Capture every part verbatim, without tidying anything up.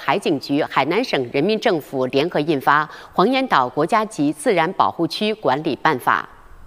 海警局、海南省人民政府联合印发《黄岩岛国家级自然保护区管理办法》。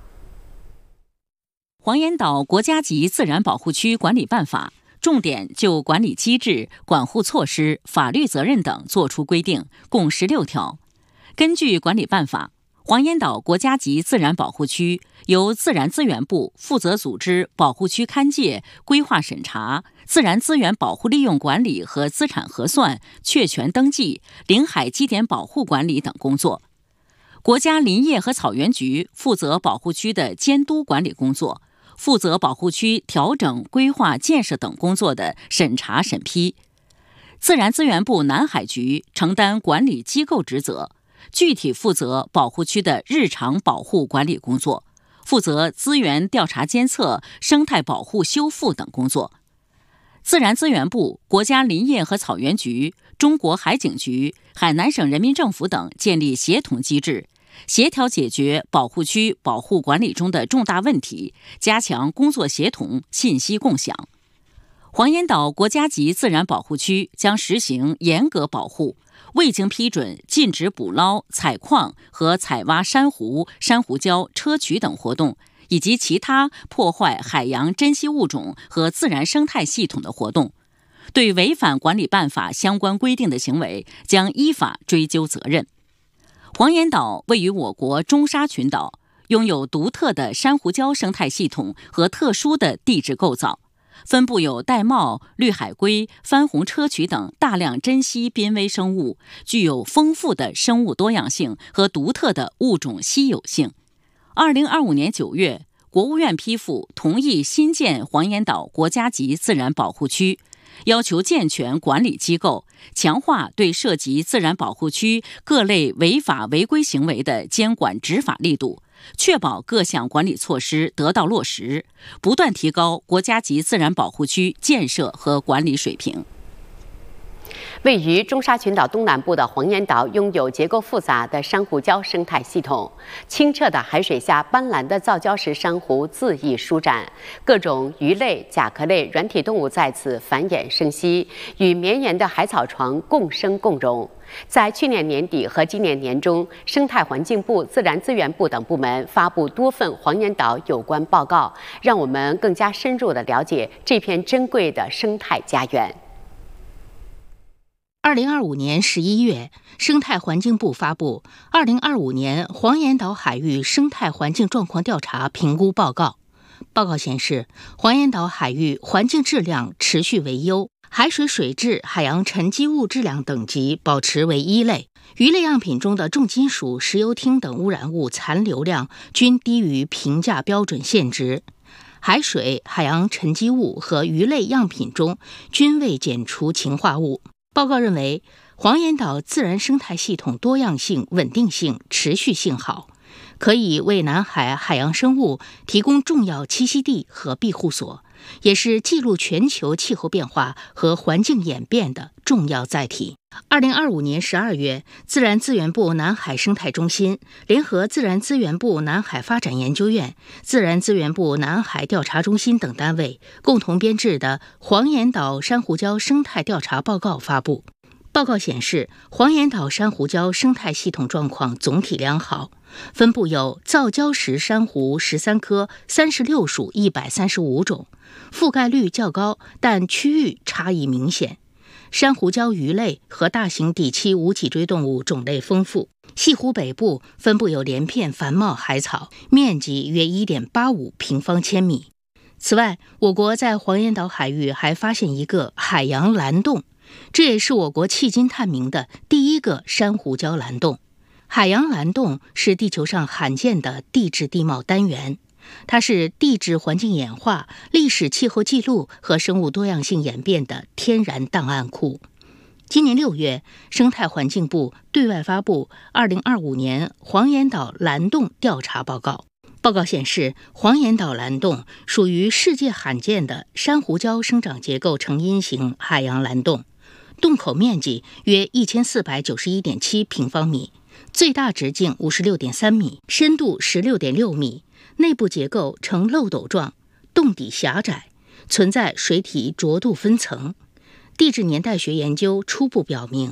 黄岩岛国家级自然保护区管理办法重点就管理机制、管护措施、法律责任等作出规定，共十六条。根据管理办法，黄岩岛国家级自然保护区由自然资源部负责组织保护区勘界、规划审查、自然资源保护利用管理和资产核算、确权登记、领海基点保护管理等工作。国家林业和草原局负责保护区的监督管理工作，负责保护区调整、规划、建设等工作的审查审批。自然资源部南海局承担管理机构职责，具体负责保护区的日常保护管理工作，负责资源调查监测、生态保护修复等工作。自然资源部、国家林业和草原局、中国海警局、海南省人民政府等建立协同机制，协调解决保护区保护管理中的重大问题，加强工作协同、信息共享。黄岩岛国家级自然保护区将实行严格保护，未经批准禁止捕捞、采矿和采挖珊瑚、珊瑚礁、砗磲等活动，以及其他破坏海洋珍稀物种和自然生态系统的活动。对违反管理办法相关规定的行为，将依法追究责任。黄岩岛位于我国中沙群岛，拥有独特的珊瑚礁生态系统和特殊的地质构造，分布有玳瑁、绿海龟、番红砗磲等大量珍稀濒危生物，具有丰富的生物多样性和独特的物种稀有性。二零二五年九月，国务院批复同意新建黄岩岛国家级自然保护区，要求健全管理机构，强化对涉及自然保护区各类违法违规行为的监管执法力度，确保各项管理措施得到落实，不断提高国家级自然保护区建设和管理水平。 位于中沙群岛东南部的黄岩岛拥有结构复杂的珊瑚礁生态系统，清澈的海水下斑斓的造礁石珊瑚恣意舒展，各种鱼类、甲壳类软体动物在此繁衍生息，与绵延的海草床共生共荣。在去年年底和今年年中，生态环境部、自然资源部等部门发布多份黄岩岛有关报告，让我们更加深入地了解这片珍贵的生态家园。 二零二五年十一月，生态环境部发布《二零二五年黄岩岛海域生态环境状况调查评估报告》。报告显示，黄岩岛海域环境质量持续为优，海水水质、海洋沉积物质量等级保持为一类，鱼类样品中的重金属、石油烃等污染物残留量均低于评价标准线值。海水、海洋沉积物和鱼类样品中均未检出氰化物。报告认为，黄岩岛自然生态系统多样性、稳定性、持续性好，可以为南海海洋生物提供重要栖息地和庇护所，也是记录全球气候变化和环境演变的重要载体。二零二五年十二月，自然资源部南海生态中心联合自然资源部南海发展研究院、自然资源部南海调查中心等单位共同编制的黄岩岛珊瑚礁生态调查报告发布。报告显示，黄岩岛珊瑚礁生态系统状况总体良好，分布有造礁石珊瑚十三科、三十六属一百三十五种，覆盖率较高，但区域差异明显。珊瑚礁鱼类和大型底栖无脊椎动物种类丰富。西湖北部分布有连片繁茂海草，面积约 一点八五平方千米。此外，我国在黄岩岛海域还发现一个海洋蓝洞，这也是我国迄今探明的第一个珊瑚礁蓝洞。海洋蓝洞是地球上罕见的地质地貌单元，它是地质环境演化、历史气候记录和生物多样性演变的天然档案库。今年六月，生态环境部对外发布二零二五年黄岩岛蓝洞调查报告。报告显示，黄岩岛蓝洞属于世界罕见的珊瑚礁生长结构成因型海洋蓝洞，洞口面积约一千四百九十一点七平方米，最大直径五十六点三米，深度十六点六米，内部结构呈漏斗状，洞底狭窄，存在水体浊度分层。地质年代学研究初步表明，